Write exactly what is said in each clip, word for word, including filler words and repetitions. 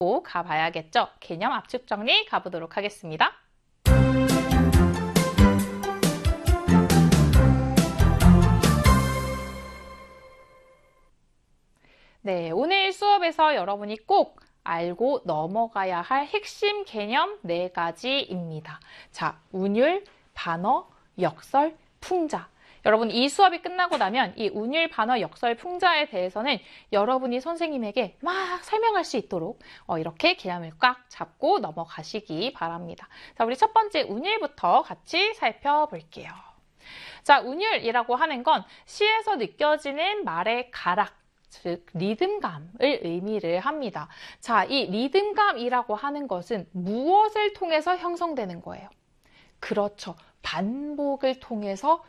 가봐야겠죠. 개념 압축 정리 가보도록 하겠습니다. 네, 오늘 수업에서 여러분이 꼭 알고 넘어가야 할 핵심 개념 네 가지입니다. 자, 운율, 반어, 역설, 풍자. 여러분 이 수업이 끝나고 나면 이 운율, 반어, 역설, 풍자에 대해서는 여러분이 선생님에게 막 설명할 수 있도록 어, 이렇게 개념을 꽉 잡고 넘어가시기 바랍니다. 자, 우리 첫 번째 운율부터 같이 살펴볼게요. 자, 운율이라고 하는 건 시에서 느껴지는 말의 가락, 즉 리듬감을 의미를 합니다. 자, 이 리듬감이라고 하는 것은 무엇을 통해서 형성되는 거예요? 그렇죠. 반복을 통해서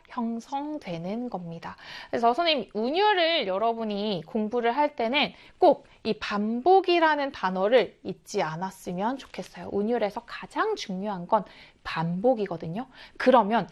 형성되는 겁니다. 그래서 선생님, 운율을 여러분이 공부를 할 때는 꼭 이 반복이라는 단어를 잊지 않았으면 좋겠어요. 운율에서 가장 중요한 건 반복이거든요. 그러면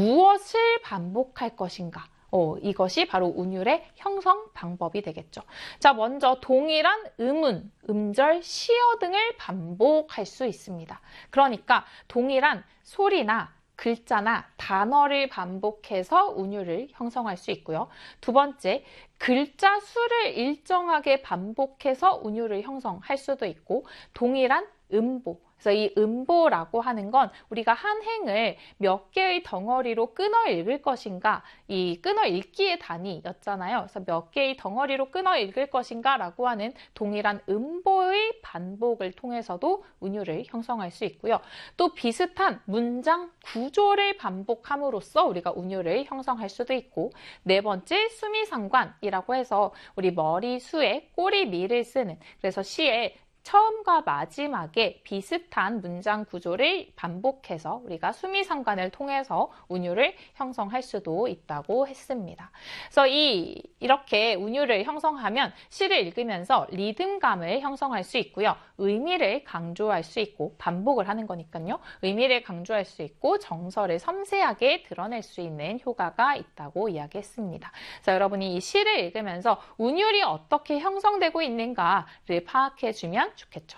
무엇을 반복할 것인가? 어, 이것이 바로 운율의 형성 방법이 되겠죠. 자, 먼저 동일한 음운, 음절, 시어 등을 반복할 수 있습니다. 그러니까 동일한 소리나 글자나 단어를 반복해서 운율을 형성할 수 있고요. 두 번째, 글자 수를 일정하게 반복해서 운율을 형성할 수도 있고, 동일한 음보, 그래서 이 음보라고 하는 건 우리가 한 행을 몇 개의 덩어리로 끊어 읽을 것인가, 이 끊어 읽기의 단위였잖아요. 그래서 몇 개의 덩어리로 끊어 읽을 것인가 라고 하는 동일한 음보의 반복을 통해서도 운율을 형성할 수 있고요. 또 비슷한 문장 구조를 반복함으로써 우리가 운율을 형성할 수도 있고, 네 번째, 수미상관이라고 해서 우리 머리 수에 꼬리 미를 쓰는, 그래서 시에 처음과 마지막에 비슷한 문장 구조를 반복해서 우리가 수미상관을 통해서 운율을 형성할 수도 있다고 했습니다. 그래서 이, 이렇게 운율을 형성하면 시를 읽으면서 리듬감을 형성할 수 있고요. 의미를 강조할 수 있고, 반복을 하는 거니까요. 의미를 강조할 수 있고 정서를 섬세하게 드러낼 수 있는 효과가 있다고 이야기했습니다. 그래서 여러분이 이 시를 읽으면서 운율이 어떻게 형성되고 있는가를 파악해주면 좋겠죠.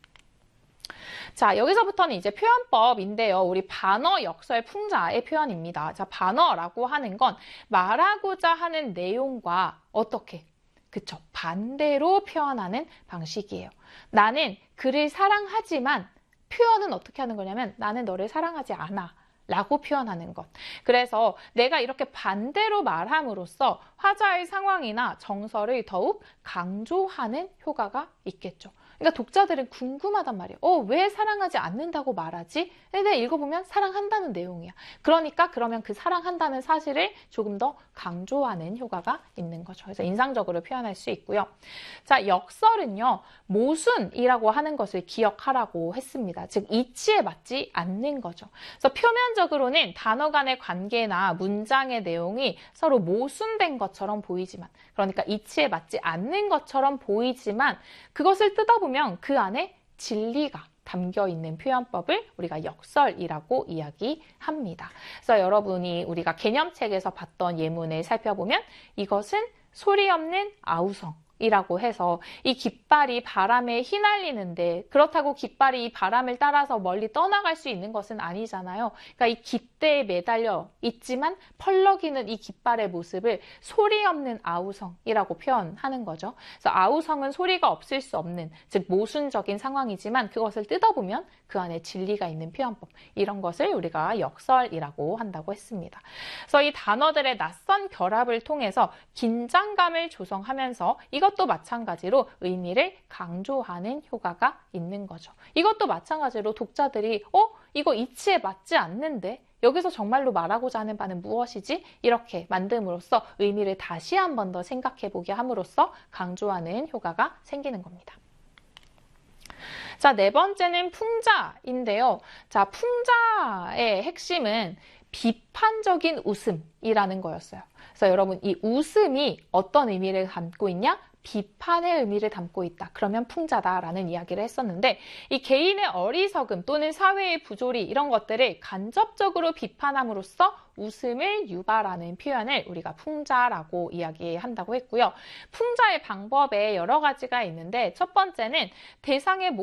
자, 여기서부터는 이제 표현법인데요. 우리 반어, 역설, 풍자의 표현입니다. 자, 반어라고 하는 건 말하고자 하는 내용과 어떻게, 그쵸, 반대로 표현하는 방식이에요. 나는 그를 사랑하지만, 표현은 어떻게 하는 거냐면 나는 너를 사랑하지 않아 라고 표현하는 것. 그래서 내가 이렇게 반대로 말함으로써 화자의 상황이나 정서를 더욱 강조하는 효과가 있겠죠. 그러니까 독자들은 궁금하단 말이에요. 어, 왜 사랑하지 않는다고 말하지? 근데 읽어보면 사랑한다는 내용이야. 그러니까 그러면 그 사랑한다는 사실을 조금 더 강조하는 효과가 있는 거죠. 그래서 인상적으로 표현할 수 있고요. 자, 역설은요, 모순이라고 하는 것을 기억하라고 했습니다. 즉, 이치에 맞지 않는 거죠. 그래서 표면적으로는 단어 간의 관계나 문장의 내용이 서로 모순된 것처럼 보이지만, 그러니까 이치에 맞지 않는 것처럼 보이지만, 그것을 뜯어보면 그 안에 진리가 담겨 있는 표현법을 우리가 역설이라고 이야기합니다. 그래서 여러분이 우리가 개념책에서 봤던 예문을 살펴보면 이것은 소리 없는 아우성 이라고 해서 이 깃발이 바람에 휘날리는데, 그렇다고 깃발이 이 바람을 따라서 멀리 떠나갈 수 있는 것은 아니잖아요. 그러니까 이 깃대에 매달려 있지만 펄럭이는 이 깃발의 모습을 소리 없는 아우성이라고 표현하는 거죠. 그래서 아우성은 소리가 없을 수 없는, 즉 모순적인 상황이지만 그것을 뜯어보면 그 안에 진리가 있는 표현법, 이런 것을 우리가 역설이라고 한다고 했습니다. 그래서 이 단어들의 낯선 결합을 통해서 긴장감을 조성하면서 이것도 마찬가지로 의미를 강조하는 효과가 있는 거죠. 이것도 마찬가지로 독자들이 어? 이거 이치에 맞지 않는데? 여기서 정말로 말하고자 하는 바는 무엇이지? 이렇게 만듦으로써 의미를 다시 한 번 더 생각해보게 함으로써 강조하는 효과가 생기는 겁니다. 자, 네 번째는 풍자인데요. 자, 풍자의 핵심은 비판적인 웃음이라는 거였어요. 그래서 여러분, 이 웃음이 어떤 의미를 담고 있냐? 비판의 의미를 담고 있다. 그러면 풍자다라는 이야기를 했었는데 이 개인의 어리석음 또는 사회의 부조리 이런 것들을 간접적으로 비판함으로써 웃음을 유발하는 표현을 우리가 풍자라고 이야기한다고 했고요. 풍자의 방법에 여러 가지가 있는데 첫 번째는 대상의